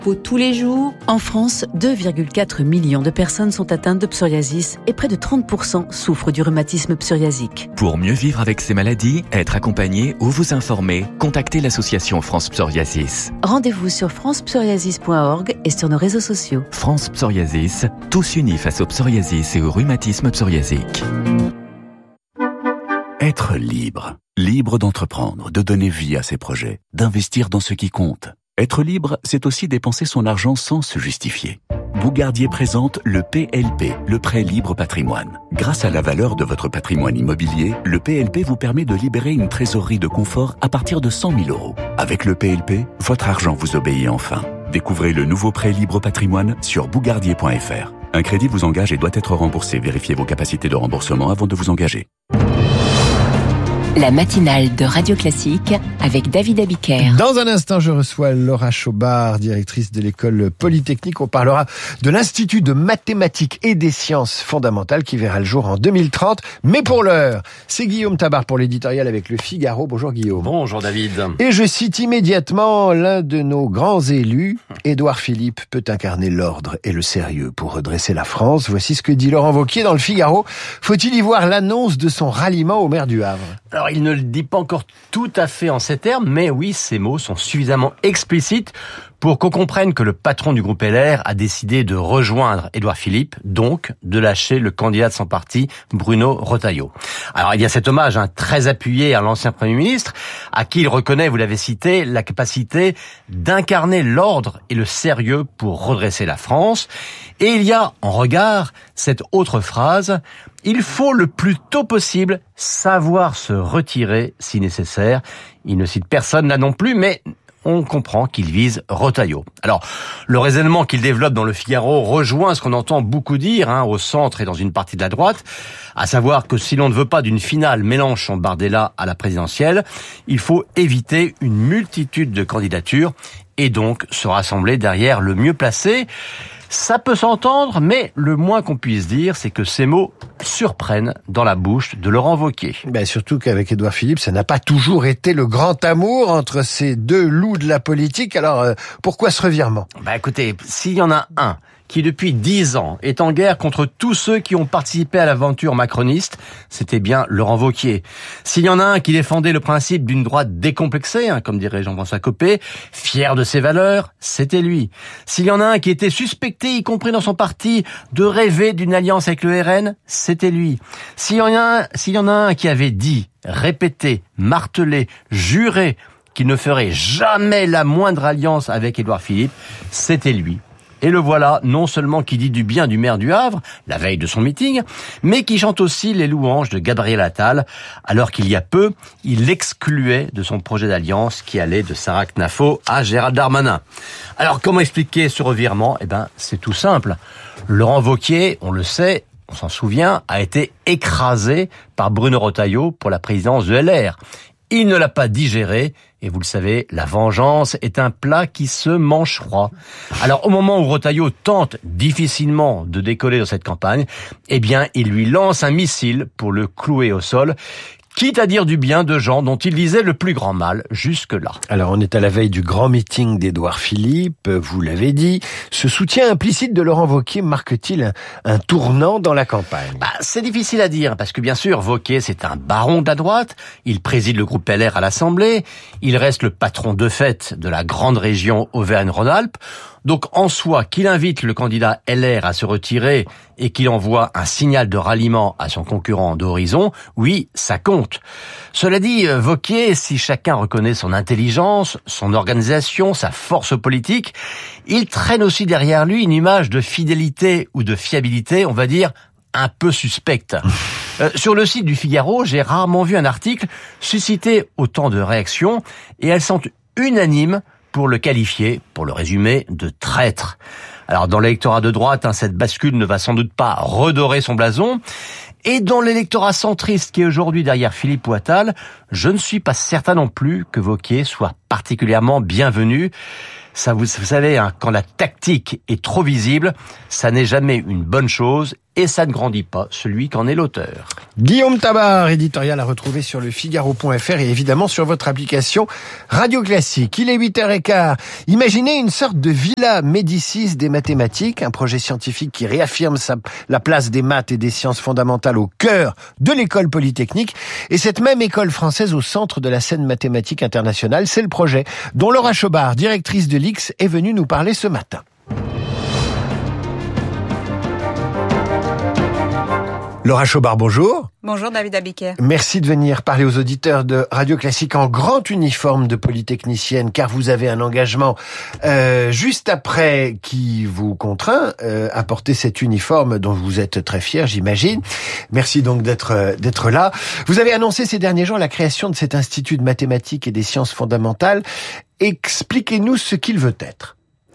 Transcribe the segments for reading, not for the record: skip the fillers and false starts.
Pour tous les jours, en France, 2,4 millions de personnes sont atteintes de psoriasis et près de 30% souffrent du rhumatisme psoriasique. Pour mieux vivre avec ces maladies, être accompagné ou vous informer, contactez l'association France Psoriasis. Rendez-vous sur francepsoriasis.org et sur nos réseaux sociaux. France Psoriasis, tous unis face au psoriasis et au rhumatisme psoriasique. Être libre. Libre d'entreprendre, de donner vie à ses projets, d'investir dans ce qui compte. Être libre, c'est aussi dépenser son argent sans se justifier. Bougardier présente le PLP, le prêt libre patrimoine. Grâce à la valeur de votre patrimoine immobilier, le PLP vous permet de libérer une trésorerie de confort à partir de 100 000 €. Avec le PLP, votre argent vous obéit enfin. Découvrez le nouveau prêt libre patrimoine sur bougardier.fr. Un crédit vous engage et doit être remboursé. Vérifiez vos capacités de remboursement avant de vous engager. La matinale de Radio Classique avec David Abiker. Dans un instant, je reçois Laura Chaubard, directrice de l'école Polytechnique. On parlera de l'Institut de mathématiques et des sciences fondamentales qui verra le jour en 2030. Mais pour l'heure, c'est Guillaume Tabar pour l'éditorial avec Le Figaro. Bonjour Guillaume. Bonjour David. Et je cite immédiatement l'un de nos grands élus. Édouard Philippe peut incarner l'ordre et le sérieux pour redresser la France. Voici ce que dit Laurent Wauquiez dans Le Figaro. Faut-il y voir l'annonce de son ralliement au maire du Havre ? Alors, il ne le dit pas encore tout à fait en ces termes, mais oui, ces mots sont suffisamment explicites pour qu'on comprenne que le patron du groupe LR a décidé de rejoindre Édouard Philippe, donc de lâcher le candidat de son parti, Bruno Retailleau. Alors, il y a cet hommage très appuyé à l'ancien Premier ministre, à qui il reconnaît, vous l'avez cité, la capacité d'incarner l'ordre et le sérieux pour redresser la France. Et il y a en regard cette autre phrase: il faut le plus tôt possible savoir se retirer si nécessaire. Il ne cite personne là non plus, mais on comprend qu'il vise Retailleau. Alors, le raisonnement qu'il développe dans Le Figaro rejoint ce qu'on entend beaucoup dire au centre et dans une partie de la droite, à savoir que si l'on ne veut pas d'une finale Mélenchon-Bardella à la présidentielle, il faut éviter une multitude de candidatures et donc se rassembler derrière le mieux placé. Ça peut s'entendre, mais le moins qu'on puisse dire, c'est que ces mots surprennent dans la bouche de Laurent Wauquiez. Surtout qu'avec Édouard Philippe, ça n'a pas toujours été le grand amour entre ces deux loups de la politique. Alors, pourquoi ce revirement ? Écoutez, s'il y en a un qui depuis 10 ans est en guerre contre tous ceux qui ont participé à l'aventure macroniste, c'était bien Laurent Wauquiez. S'il y en a un qui défendait le principe d'une droite décomplexée, comme dirait Jean-François Copé, fier de ses valeurs, c'était lui. S'il y en a un qui était suspecté, y compris dans son parti, de rêver d'une alliance avec le RN, c'était lui. S'il y en a un qui avait dit, répété, martelé, juré qu'il ne ferait jamais la moindre alliance avec Édouard Philippe, c'était lui. Et le voilà, non seulement qui dit du bien du maire du Havre, la veille de son meeting, mais qui chante aussi les louanges de Gabriel Attal, alors qu'il y a peu, il l'excluait de son projet d'alliance qui allait de Sarah Knafo à Gérald Darmanin. Alors, comment expliquer ce revirement ? C'est tout simple. Laurent Wauquiez, on le sait, on s'en souvient, a été écrasé par Bruno Retailleau pour la présidence de LR. Il ne l'a pas digéré, et vous le savez, la vengeance est un plat qui se mange froid. Alors, au moment où Retailleau tente difficilement de décoller dans cette campagne, il lui lance un missile pour le clouer au sol, quitte à dire du bien de gens dont il disait le plus grand mal jusque-là. Alors, on est à la veille du grand meeting d'Édouard Philippe, vous l'avez dit. Ce soutien implicite de Laurent Wauquiez marque-t-il un tournant dans la campagne ? C'est difficile à dire, parce que bien sûr, Wauquiez, c'est un baron de la droite, il préside le groupe LR à l'Assemblée, il reste le patron de fait de la grande région Auvergne-Rhône-Alpes. Donc, en soi, qu'il invite le candidat LR à se retirer et qu'il envoie un signal de ralliement à son concurrent d'Horizon, oui, ça compte. Cela dit, Wauquiez, si chacun reconnaît son intelligence, son organisation, sa force politique, il traîne aussi derrière lui une image de fidélité ou de fiabilité, on va dire, un peu suspecte. Sur le site du Figaro, j'ai rarement vu un article susciter autant de réactions et elles sont unanimes pour le qualifier, pour le résumer, de traître. Alors, dans l'électorat de droite, cette bascule ne va sans doute pas redorer son blason. Et dans l'électorat centriste qui est aujourd'hui derrière Philippe ou Attal, je ne suis pas certain non plus que Wauquiez soit particulièrement bienvenu. Ça, vous savez, quand la tactique est trop visible, ça n'est jamais une bonne chose et ça ne grandit pas celui qu'en est l'auteur. Guillaume Tabar, éditorial à retrouver sur le Figaro.fr et évidemment sur votre application Radio Classique. Il est 8h15. Imaginez une sorte de Villa Médicis des mathématiques, un projet scientifique qui réaffirme la place des maths et des sciences fondamentales au cœur de l'école polytechnique. Et cette même école française au centre de la scène mathématique internationale, c'est le projet dont Laura Chobard, directrice de l'IX, est venue nous parler ce matin. Laura Chobard, bonjour. Bonjour David Abiker. Merci de venir parler aux auditeurs de Radio Classique en grand uniforme de polytechnicienne, car vous avez un engagement juste après qui vous contraint à porter cet uniforme dont vous êtes très fier, j'imagine. Merci donc d'être là. Vous avez annoncé ces derniers jours la création de cet institut de mathématiques et des sciences fondamentales. Expliquez-nous ce qu'il veut être.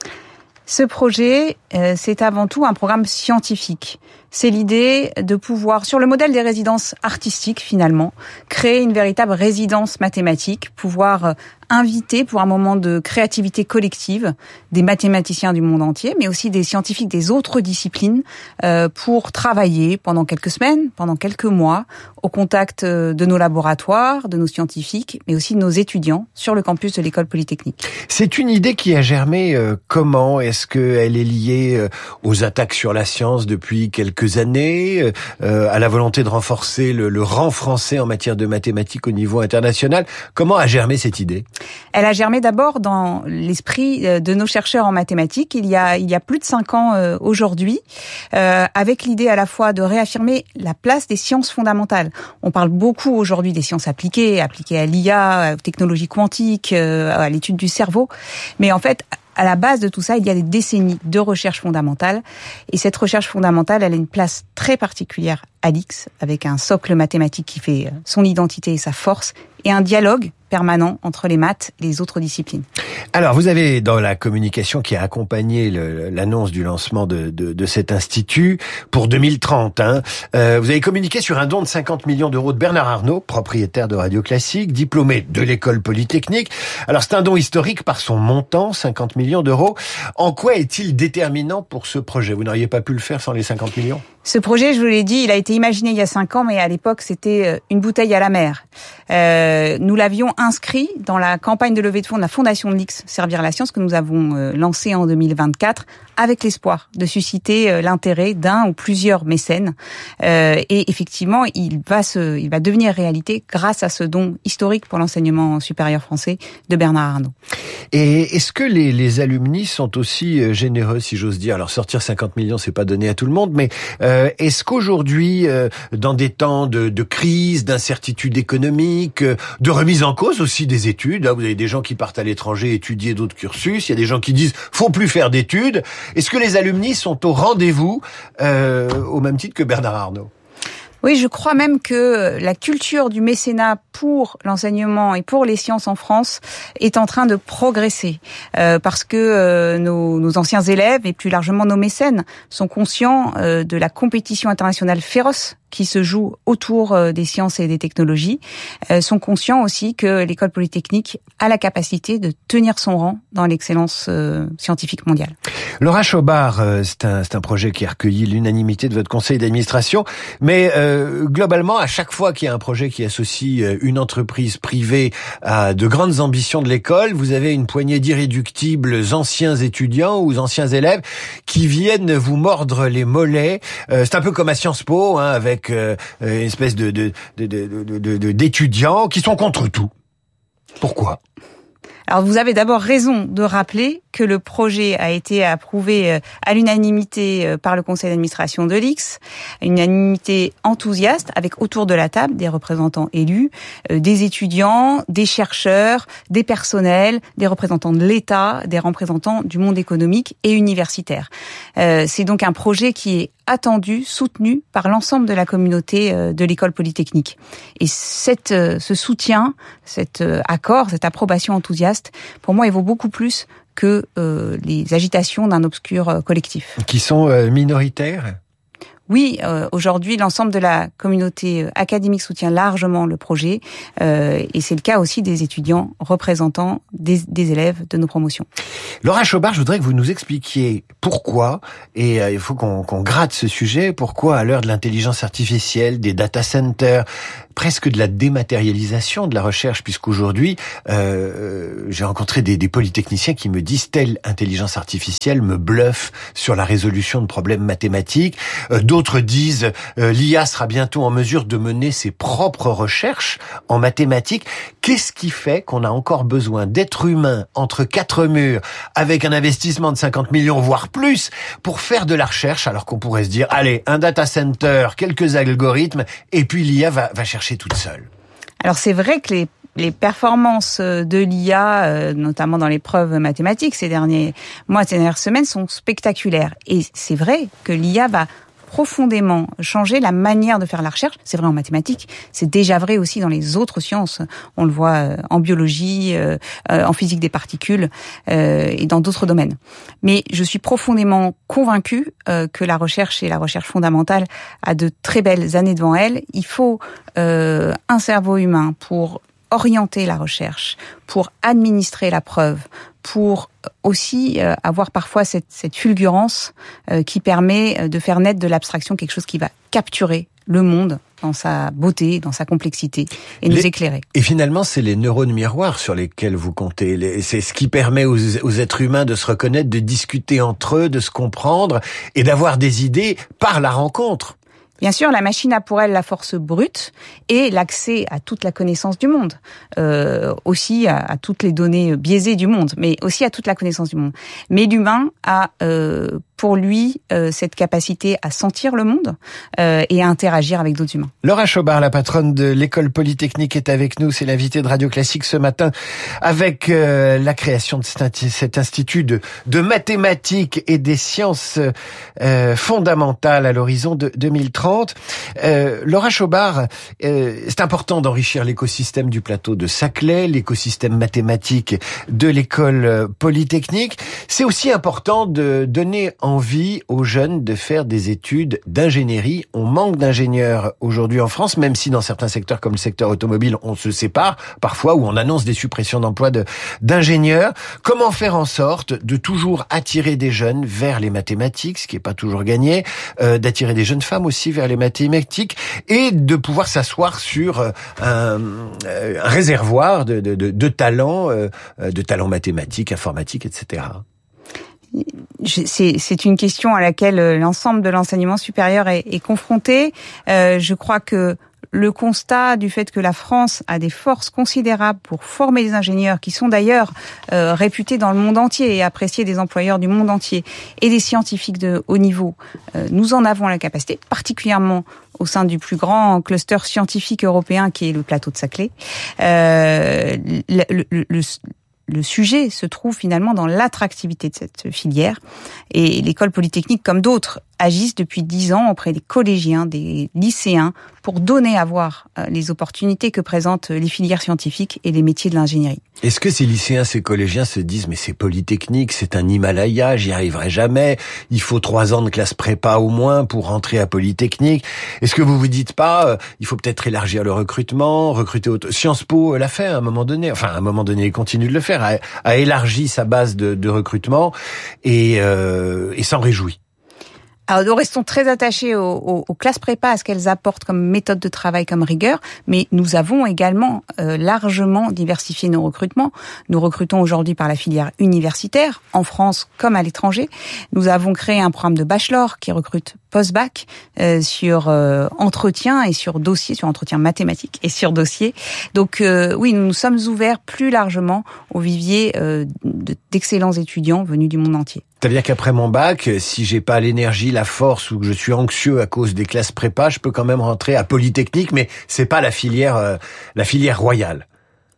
Ce projet, c'est avant tout un programme scientifique. C'est l'idée de pouvoir, sur le modèle des résidences artistiques finalement, créer une véritable résidence mathématique, pouvoir inviter pour un moment de créativité collective des mathématiciens du monde entier, mais aussi des scientifiques des autres disciplines pour travailler pendant quelques semaines, pendant quelques mois, au contact de nos laboratoires, de nos scientifiques, mais aussi de nos étudiants sur le campus de l'école polytechnique. C'est une idée qui a germé comment ? Est-ce qu'elle est liée aux attaques sur la science depuis quelques années, à la volonté de renforcer le rang français en matière de mathématiques au niveau international ? Comment a germé cette idée ? Elle a germé d'abord dans l'esprit de nos chercheurs en mathématiques il y a plus de 5 ans aujourd'hui, avec l'idée à la fois de réaffirmer la place des sciences fondamentales. On parle beaucoup aujourd'hui des sciences appliquées à l'IA, aux technologies quantiques, à l'étude du cerveau, mais en fait, à la base de tout ça, il y a des décennies de recherche fondamentale. Et cette recherche fondamentale, elle a une place très particulière à l'IX, avec un socle mathématique qui fait son identité et sa force, et un dialogue permanent entre les maths et les autres disciplines. Alors, vous avez, dans la communication qui a accompagné l'annonce du lancement de cet institut pour 2030, vous avez communiqué sur un don de 50 millions d'euros de Bernard Arnault, propriétaire de Radio Classique, diplômé de l'école polytechnique. Alors, c'est un don historique par son montant, 50 millions d'euros. En quoi est-il déterminant pour ce projet ? Vous n'auriez pas pu le faire sans les 50 millions ? Ce projet, je vous l'ai dit, il a été imaginé il y a 5 ans, mais à l'époque, c'était une bouteille à la mer. Nous l'avions inscrit dans la campagne de levée de fonds de la Fondation de l'IX, Servir la science, que nous avons lancée en 2024, avec l'espoir de susciter l'intérêt d'un ou plusieurs mécènes. Et effectivement, il va devenir réalité grâce à ce don historique pour l'enseignement supérieur français de Bernard Arnault. Et est-ce que les alumni sont aussi généreux, si j'ose dire ? Alors, sortir 50 millions, c'est pas donné à tout le monde, mais est-ce qu'aujourd'hui, dans des temps de crise, d'incertitude économique, de remise en cause aussi des études, là, vous avez des gens qui partent à l'étranger étudier d'autres cursus, il y a des gens qui disent faut plus faire d'études. Est-ce que les alumni sont au rendez-vous au même titre que Bernard Arnault ? Oui, je crois même que la culture du mécénat pour l'enseignement et pour les sciences en France est en train de progresser parce que nos anciens élèves et plus largement nos mécènes sont conscients de la compétition internationale féroce qui se joue autour des sciences et des technologies, sont conscients aussi que l'école polytechnique a la capacité de tenir son rang dans l'excellence scientifique mondiale. Laura Chobard, c'est un projet qui a recueilli l'unanimité de votre conseil d'administration, mais globalement, à chaque fois qu'il y a un projet qui associe une entreprise privée à de grandes ambitions de l'école, vous avez une poignée d'irréductibles anciens étudiants ou anciens élèves qui viennent vous mordre les mollets. C'est un peu comme à Sciences Po, avec une espèce d'étudiants qui sont contre tout. Pourquoi ? Alors vous avez d'abord raison de rappeler que le projet a été approuvé à l'unanimité par le conseil d'administration de l'IX, une unanimité enthousiaste avec autour de la table des représentants élus, des étudiants, des chercheurs, des personnels, des représentants de l'État, des représentants du monde économique et universitaire. C'est donc un projet qui est attendu, soutenu par l'ensemble de la communauté de l'école polytechnique. Et ce soutien, cet accord, cette approbation enthousiaste, pour moi, il vaut beaucoup plus que les agitations d'un obscur collectif. Qui sont minoritaires ? Oui, aujourd'hui, l'ensemble de la communauté académique soutient largement le projet, et c'est le cas aussi des étudiants représentants des élèves de nos promotions. Laura Chobard, je voudrais que vous nous expliquiez pourquoi, et il faut qu'on gratte ce sujet, pourquoi à l'heure de l'intelligence artificielle, des data centers, presque de la dématérialisation de la recherche, puisqu'aujourd'hui, j'ai rencontré des polytechniciens qui me disent telle intelligence artificielle me bluffe sur la résolution de problèmes mathématiques. D'autres disent l'IA sera bientôt en mesure de mener ses propres recherches en mathématiques. Qu'est-ce qui fait qu'on a encore besoin d'êtres humains entre quatre murs avec un investissement de 50 millions voire plus pour faire de la recherche, alors qu'on pourrait se dire allez, un data center, quelques algorithmes et puis l'IA va chercher toute seule. Alors c'est vrai que les performances de l'IA, notamment dans les preuves mathématiques ces derniers mois, ces dernières semaines, sont spectaculaires. Et c'est vrai que l'IA va profondément changer la manière de faire la recherche. C'est vrai en mathématiques, c'est déjà vrai aussi dans les autres sciences. On le voit en biologie, en physique des particules et dans d'autres domaines. Mais je suis profondément convaincue que la recherche et la recherche fondamentale a de très belles années devant elle. Il faut un cerveau humain pour orienter la recherche, pour administrer la preuve, pour aussi avoir parfois cette fulgurance qui permet de faire naître de l'abstraction quelque chose qui va capturer le monde dans sa beauté, dans sa complexité, et nous éclairer. Et finalement, c'est les neurones miroirs sur lesquels vous comptez. C'est ce qui permet aux êtres humains de se reconnaître, de discuter entre eux, de se comprendre et d'avoir des idées par la rencontre. Bien sûr, la machine a pour elle la force brute et l'accès à toute la connaissance du monde, aussi à toutes les données biaisées du monde, mais aussi à toute la connaissance du monde. Mais l'humain a pour lui cette capacité à sentir le monde et à interagir avec d'autres humains. Laura Chobard, la patronne de l'école polytechnique, est avec nous. C'est l'invitée de Radio Classique ce matin avec la création de cet institut de mathématiques et des sciences fondamentales à l'horizon de 2030. Laura Chobard, c'est important d'enrichir l'écosystème du plateau de Saclay, l'écosystème mathématique de l'école polytechnique. C'est aussi important de donner envie aux jeunes de faire des études d'ingénierie. On manque d'ingénieurs aujourd'hui en France, même si dans certains secteurs comme le secteur automobile, on se sépare parfois, où on annonce des suppressions d'emplois d'ingénieurs. Comment faire en sorte de toujours attirer des jeunes vers les mathématiques, ce qui n'est pas toujours gagné, d'attirer des jeunes femmes aussi vers les mathématiques et de pouvoir s'asseoir sur un réservoir de talents mathématiques, informatiques, etc. C'est une question à laquelle l'ensemble de l'enseignement supérieur est confronté. Je crois que le constat du fait que la France a des forces considérables pour former des ingénieurs qui sont d'ailleurs réputés dans le monde entier et appréciés des employeurs du monde entier et des scientifiques de haut niveau, nous en avons la capacité, particulièrement au sein du plus grand cluster scientifique européen qui est le plateau de Saclay. Le sujet se trouve finalement dans l'attractivité de cette filière. Et l'école polytechnique, comme d'autres, agissent depuis 10 ans auprès des collégiens, des lycéens, pour donner à voir les opportunités que présentent les filières scientifiques et les métiers de l'ingénierie. Est-ce que ces lycéens, ces collégiens se disent « mais c'est Polytechnique, c'est un Himalaya, j'y arriverai jamais, il faut 3 ans de classe prépa au moins pour rentrer à Polytechnique ». Est-ce que vous vous dites pas il faut peut-être élargir le recrutement, recruter Sciences Po l'a fait à un moment donné, il continue de le faire, a élargi sa base de recrutement et s'en réjouit. Alors, nous restons très attachés aux classes prépa, à ce qu'elles apportent comme méthode de travail, comme rigueur, mais nous avons également largement diversifié nos recrutements. Nous recrutons aujourd'hui par la filière universitaire, en France comme à l'étranger. Nous avons créé un programme de bachelor qui recrute post-bac sur entretien et sur dossier, sur entretien mathématique et sur dossier. Donc oui, nous nous sommes ouverts plus largement au vivier d'excellents étudiants venus du monde entier. C'est-à-dire qu'après mon bac, si j'ai pas l'énergie, la force ou que je suis anxieux à cause des classes prépa, je peux quand même rentrer à Polytechnique, mais c'est pas la filière royale.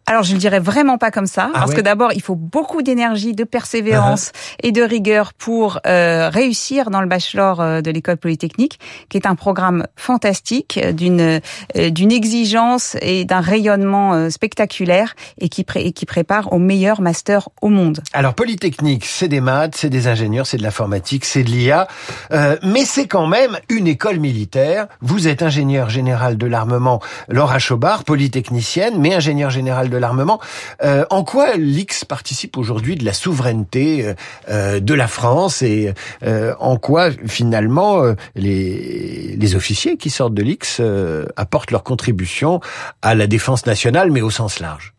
Alors, je le dirais vraiment pas comme ça, parce que d'abord, il faut beaucoup d'énergie, de persévérance et de rigueur pour réussir dans le bachelor de l'école polytechnique, qui est un programme fantastique, d'une exigence et d'un rayonnement spectaculaire, et qui prépare au meilleur master au monde. Alors, Polytechnique, c'est des maths, c'est des ingénieurs, c'est de l'informatique, c'est de l'IA, mais c'est quand même une école militaire. Vous êtes ingénieur général de l'armement, Laura Chobard, polytechnicienne, mais ingénieur général de l'armement. En quoi l'IX participe aujourd'hui de la souveraineté de la France, et en quoi finalement les officiers qui sortent de l'IX apportent leur contribution à la défense nationale, mais au sens large?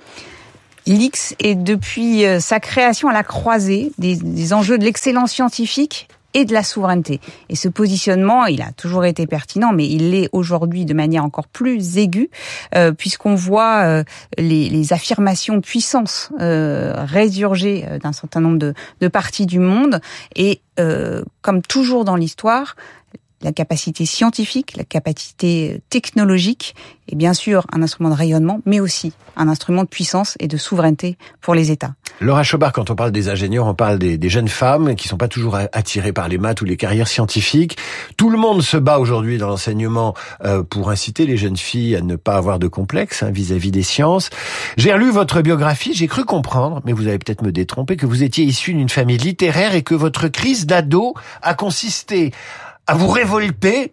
L'IX est depuis sa création à la croisée des enjeux de l'excellence scientifique et de la souveraineté. Et ce positionnement, il a toujours été pertinent, mais il l'est aujourd'hui de manière encore plus aiguë, puisqu'on voit les affirmations de puissance résurger d'un certain nombre de parties du monde. Et comme toujours dans l'histoire, la capacité scientifique, la capacité technologique est bien sûr un instrument de rayonnement, mais aussi un instrument de puissance et de souveraineté pour les États. Laura Chobard, quand on parle des ingénieurs, on parle des jeunes femmes qui sont pas toujours attirées par les maths ou les carrières scientifiques. Tout le monde se bat aujourd'hui dans l'enseignement pour inciter les jeunes filles à ne pas avoir de complexe vis-à-vis des sciences. J'ai relu votre biographie, j'ai cru comprendre, mais vous allez peut-être me détromper, que vous étiez issu d'une famille littéraire et que votre crise d'ado a consisté à vous révolter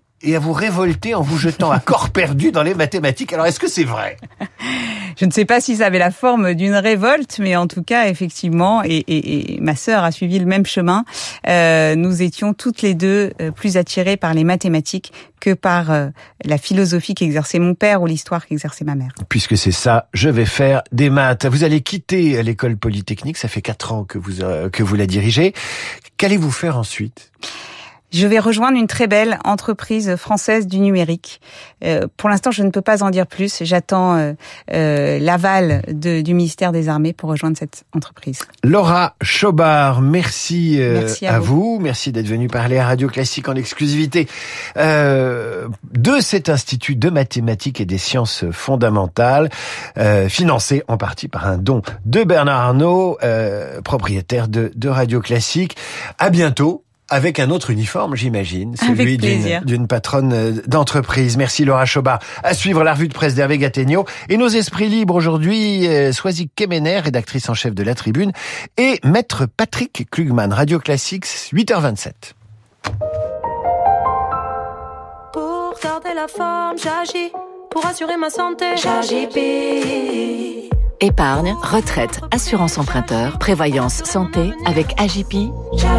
en vous jetant à corps perdu dans les mathématiques. Alors, est-ce que c'est vrai? Je ne sais pas si ça avait la forme d'une révolte, mais en tout cas, effectivement, et ma sœur a suivi le même chemin, nous étions toutes les deux plus attirées par les mathématiques que par la philosophie qu'exerçait mon père ou l'histoire qu'exerçait ma mère. Puisque c'est ça, je vais faire des maths. Vous allez quitter l'école polytechnique, ça fait 4 ans que vous la dirigez. Qu'allez-vous faire ensuite? Je vais rejoindre une très belle entreprise française du numérique. Pour l'instant, je ne peux pas en dire plus. J'attends l'aval du ministère des Armées pour rejoindre cette entreprise. Laura Chobard, merci à vous. Merci d'être venue parler à Radio Classique en exclusivité de cet institut de mathématiques et des sciences fondamentales, financé en partie par un don de Bernard Arnault, propriétaire de Radio Classique. À bientôt. Avec un autre uniforme, j'imagine, celui d'une patronne d'entreprise. Merci Laura Chobard. À suivre la revue de presse d'Hervé Gattegno et nos esprits libres aujourd'hui, Soisy Kemener, rédactrice en chef de La Tribune, et maître Patrick Klugman, Radio Classique, 8h27. Pour garder la forme, j'agis. Pour assurer ma santé, j'agis. Épargne, retraite, assurance emprunteur, prévoyance santé avec AJP.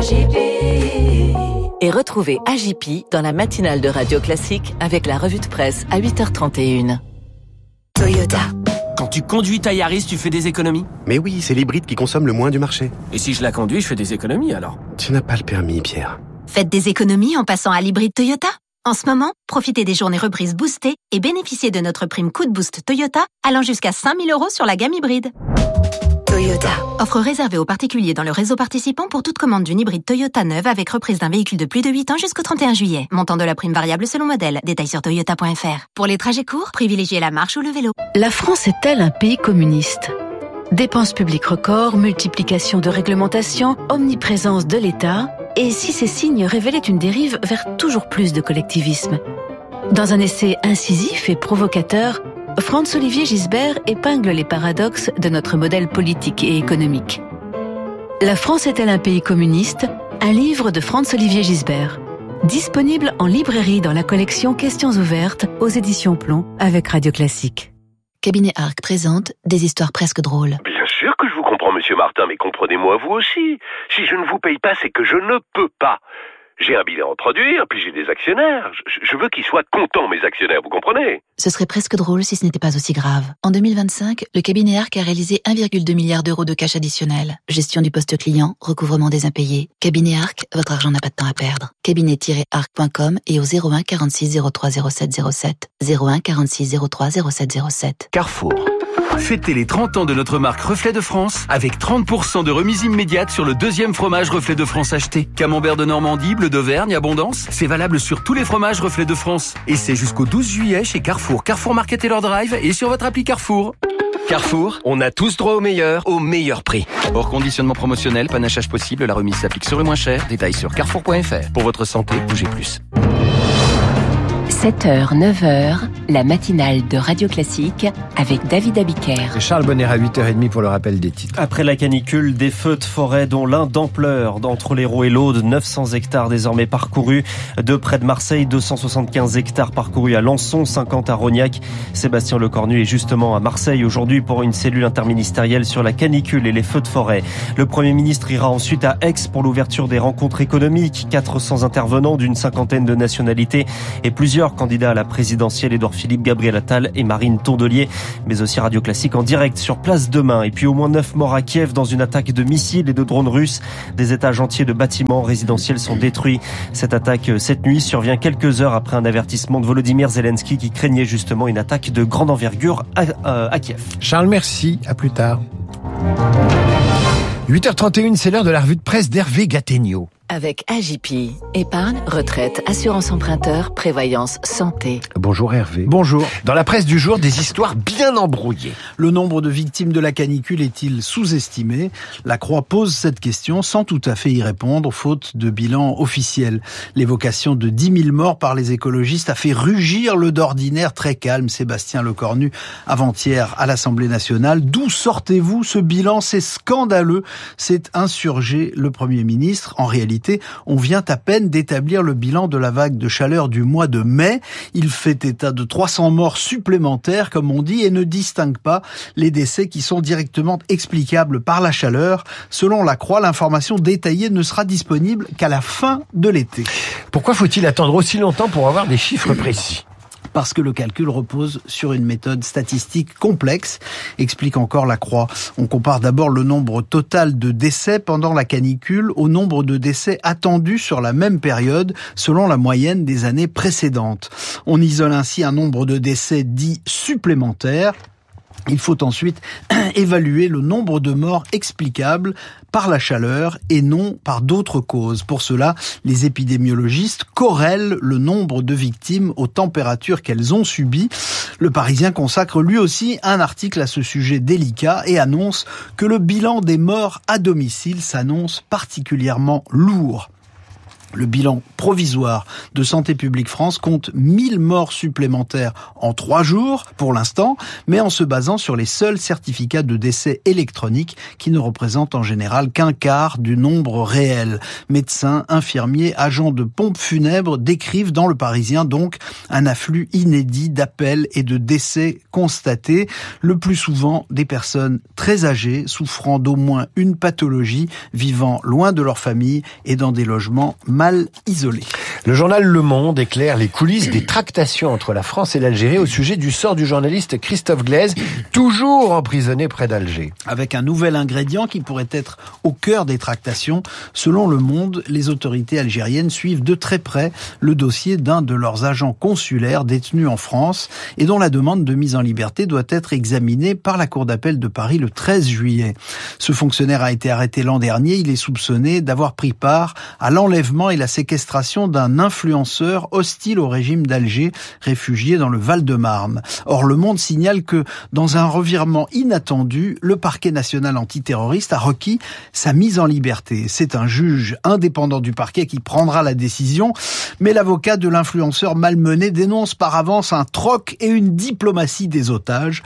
Et retrouvez AJP dans la matinale de Radio Classique avec la revue de presse à 8h31. Toyota. Quand tu conduis ta Yaris, tu fais des économies? Mais oui, c'est l'hybride qui consomme le moins du marché. Et si je la conduis, je fais des économies alors? Tu n'as pas le permis, Pierre. Faites des économies en passant à l'hybride Toyota. En ce moment, profitez des journées reprises boostées et bénéficiez de notre prime Coup de Boost Toyota allant jusqu'à 5 000 € sur la gamme hybride. Toyota. Offre réservée aux particuliers dans le réseau participant pour toute commande d'une hybride Toyota neuve avec reprise d'un véhicule de plus de 8 ans jusqu'au 31 juillet. Montant de la prime variable selon modèle. Détails sur toyota.fr. Pour les trajets courts, privilégiez la marche ou le vélo. La France est-elle un pays communiste? Dépenses publiques records, multiplication de réglementations, omniprésence de l'État, et si ces signes révélaient une dérive vers toujours plus de collectivisme? Dans un essai incisif et provocateur, Franz-Olivier Gisbert épingle les paradoxes de notre modèle politique et économique. La France est-elle un pays communiste? Un livre de Franz-Olivier Gisbert. Disponible en librairie dans la collection Questions ouvertes aux éditions Plomb avec Radio Classique. Cabinet Arc présente des histoires presque drôles. Bien sûr que je vous comprends, monsieur Martin, mais comprenez-moi vous aussi. Si je ne vous paye pas, c'est que je ne peux pas. J'ai un bilan à produire, puis j'ai des actionnaires. Je veux qu'ils soient contents, mes actionnaires, vous comprenez? Ce serait presque drôle si ce n'était pas aussi grave. En 2025, le cabinet Arc a réalisé 1,2 milliard d'euros de cash additionnel. Gestion du poste client, recouvrement des impayés. Cabinet Arc, votre argent n'a pas de temps à perdre. Cabinet-arc.com et au 01 46 03 07 07. 01 46 03 07 07. Carrefour. Fêtez les 30 ans de notre marque Reflet de France avec 30% de remise immédiate sur le deuxième fromage Reflet de France acheté. Camembert de Normandie, bleu d'Auvergne, abondance. C'est valable sur tous les fromages Reflet de France. Et c'est jusqu'au 12 juillet chez Carrefour, Carrefour Market et leur Drive et sur votre appli Carrefour. Carrefour, on a tous droit au meilleur prix. Hors conditionnement promotionnel, panachage possible, la remise s'applique sur le moins cher. Détails sur carrefour.fr. Pour votre santé, bougez plus. 7h, 9h, la matinale de Radio Classique avec David Abiker. Et Charles Bonner à 8h30 pour le rappel des titres. Après la canicule, des feux de forêt dont l'un d'ampleur entre l'Hérault et l'Aude, 900 hectares désormais parcourus. De près de Marseille, 275 hectares parcourus à Lançon, 50 à Rognac. Sébastien Lecornu est justement à Marseille aujourd'hui pour une cellule interministérielle sur la canicule et les feux de forêt. Le Premier ministre ira ensuite à Aix pour l'ouverture des rencontres économiques. 400 intervenants d'une cinquantaine de nationalités et plusieurs candidats à la présidentielle, Édouard Philippe, Gabriel Attal et Marine Tondelier, mais aussi Radio Classique en direct sur place demain. Et puis au moins 9 morts à Kiev dans une attaque de missiles et de drones russes. Des étages entiers de bâtiments résidentiels sont détruits. Cette attaque cette nuit survient quelques heures après un avertissement de Volodymyr Zelensky qui craignait justement une attaque de grande envergure à Kiev. Charles, merci. À plus tard. 8h31, c'est l'heure de la revue de presse d'Hervé Gattegno. Avec AJP, épargne, retraite, assurance emprunteur, prévoyance, santé. Bonjour Hervé. Bonjour. Dans la presse du jour, des histoires bien embrouillées. Le nombre de victimes de la canicule est-il sous-estimé ? La Croix pose cette question sans tout à fait y répondre, faute de bilan officiel. L'évocation de 10 000 morts par les écologistes a fait rugir le d'ordinaire très calme Sébastien Lecornu avant-hier à l'Assemblée nationale. D'où sortez-vous ? Ce bilan, c'est scandaleux. C'est insurgé le Premier ministre. En réalité, on vient à peine d'établir le bilan de la vague de chaleur du mois de mai. Il fait état de 300 morts supplémentaires, comme on dit, et ne distingue pas les décès qui sont directement explicables par la chaleur. Selon la Croix, l'information détaillée ne sera disponible qu'à la fin de l'été. Pourquoi faut-il attendre aussi longtemps pour avoir des chiffres précis ? Parce que le calcul repose sur une méthode statistique complexe, explique encore la Croix. On compare d'abord le nombre total de décès pendant la canicule au nombre de décès attendus sur la même période, selon la moyenne des années précédentes. On isole ainsi un nombre de décès dits supplémentaires. Il faut ensuite évaluer le nombre de morts explicables par la chaleur et non par d'autres causes. Pour cela, les épidémiologistes corrèlent le nombre de victimes aux températures qu'elles ont subies. Le Parisien consacre lui aussi un article à ce sujet délicat et annonce que le bilan des morts à domicile s'annonce particulièrement lourd. Le bilan provisoire de Santé publique France compte 1000 morts supplémentaires en 3 jours pour l'instant, mais en se basant sur les seuls certificats de décès électroniques qui ne représentent en général qu'un quart du nombre réel. Médecins, infirmiers, agents de pompes funèbres décrivent dans Le Parisien donc un afflux inédit d'appels et de décès constatés, le plus souvent des personnes très âgées souffrant d'au moins une pathologie, vivant loin de leur famille et dans des logements mal isolé. Le journal Le Monde éclaire les coulisses des tractations entre la France et l'Algérie au sujet du sort du journaliste Christophe Glaise, toujours emprisonné près d'Alger. Avec un nouvel ingrédient qui pourrait être au cœur des tractations. Selon Le Monde, les autorités algériennes suivent de très près le dossier d'un de leurs agents consulaires détenus en France et dont la demande de mise en liberté doit être examinée par la Cour d'appel de Paris le 13 juillet. Ce fonctionnaire a été arrêté l'an dernier. Il est soupçonné d'avoir pris part à l'enlèvement et la séquestration d'un influenceur hostile au régime d'Alger, réfugié dans le Val-de-Marne. Or, Le Monde signale que, dans un revirement inattendu, le parquet national antiterroriste a requis sa mise en liberté. C'est un juge indépendant du parquet qui prendra la décision, mais l'avocat de l'influenceur malmené dénonce par avance un troc et une diplomatie des otages.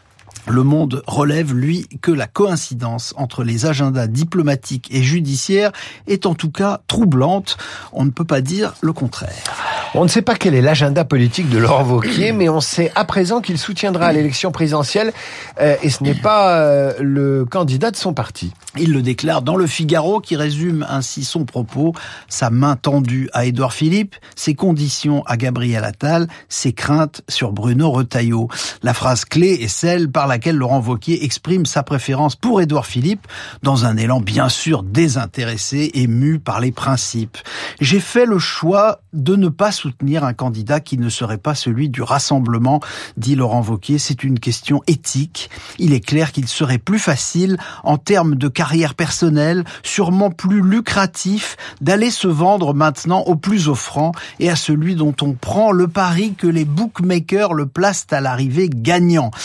Le Monde relève, lui, que la coïncidence entre les agendas diplomatiques et judiciaires est en tout cas troublante. On ne peut pas dire le contraire. On ne sait pas quel est l'agenda politique de Laurent Wauquiez, mais on sait à présent qu'il soutiendra à l'élection présidentielle et ce n'est pas le candidat de son parti. Il le déclare dans Le Figaro, qui résume ainsi son propos: sa main tendue à Édouard Philippe, ses conditions à Gabriel Attal, ses craintes sur Bruno Retailleau. La phrase clé est celle par laquelle Laurent Wauquiez exprime sa préférence pour Édouard Philippe, dans un élan bien sûr désintéressé et mu par les principes. J'ai fait le choix de ne pas soutenir un candidat qui ne serait pas celui du Rassemblement, dit Laurent Wauquiez. C'est une question éthique. Il est clair qu'il serait plus facile, en termes de carrière personnelle, sûrement plus lucratif, d'aller se vendre maintenant au plus offrant et à celui dont on prend le pari que les bookmakers le placent à l'arrivée gagnant.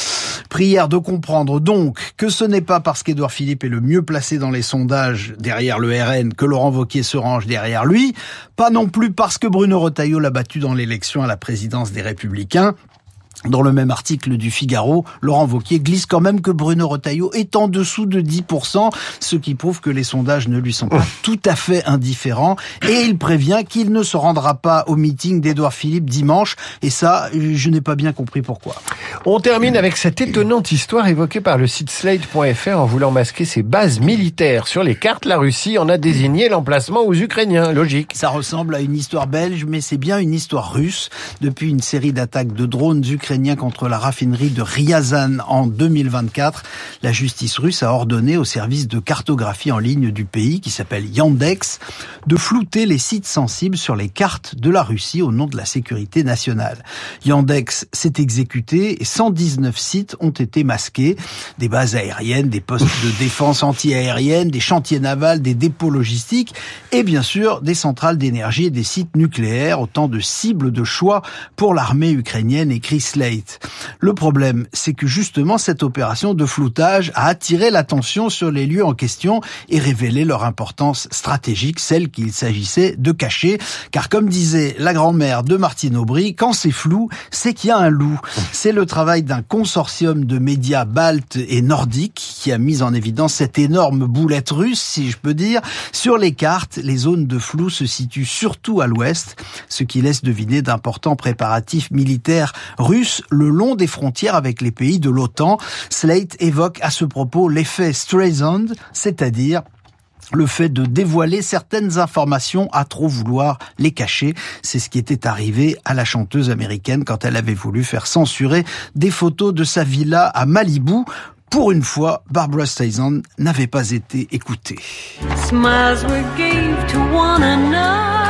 Prière de comprendre donc que ce n'est pas parce qu'Édouard Philippe est le mieux placé dans les sondages derrière le RN que Laurent Wauquiez se range derrière lui, pas non plus parce que Bruno Retailleau l'a battu dans l'élection à la présidence des Républicains. Dans le même article du Figaro, Laurent Wauquiez glisse quand même que Bruno Retailleau est en dessous de 10%, ce qui prouve que les sondages ne lui sont pas tout à fait indifférents. Et il prévient qu'il ne se rendra pas au meeting d'Édouard Philippe dimanche. Et ça, je n'ai pas bien compris pourquoi. On termine avec cette étonnante histoire évoquée par le site Slate.fr en voulant masquer ses bases militaires. Sur les cartes, la Russie en a désigné l'emplacement aux Ukrainiens. Logique. Ça ressemble à une histoire belge, mais c'est bien une histoire russe. Depuis une série d'attaques de drones ukrainiens contre la raffinerie de Ryazan en 2024, la justice russe a ordonné au service de cartographie en ligne du pays, qui s'appelle Yandex, de flouter les sites sensibles sur les cartes de la Russie au nom de la sécurité nationale. Yandex s'est exécuté et 119 sites ont été masqués. Des bases aériennes, des postes de défense anti-aérienne, des chantiers navals, des dépôts logistiques et bien sûr des centrales d'énergie et des sites nucléaires, autant de cibles de choix pour l'armée ukrainienne, écrit Slate. Le problème, c'est que justement cette opération de floutage a attiré l'attention sur les lieux en question et révélé leur importance stratégique, celle qu'il s'agissait de cacher. Car comme disait la grand-mère de Martine Aubry, quand c'est flou, c'est qu'il y a un loup. C'est le travail d'un consortium de médias baltes et nordiques qui a mis en évidence cette énorme boulette russe, si je peux dire. Sur les cartes, les zones de flou se situent surtout à l'ouest, ce qui laisse deviner d'importants préparatifs militaires russes le long des frontières avec les pays de l'OTAN. Slate évoque à ce propos l'effet Streisand, c'est-à-dire le fait de dévoiler certaines informations à trop vouloir les cacher. C'est ce qui était arrivé à la chanteuse américaine quand elle avait voulu faire censurer des photos de sa villa à Malibu. Pour une fois, Barbra Streisand n'avait pas été écoutée. Smiles we gave to one another.